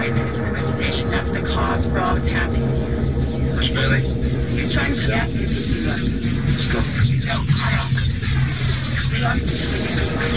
appointment into the reservation. That's the cause for all that's happening here. Where's Billy? He's trying to ask me to pick you up. Let's go. No, Carl. Leon's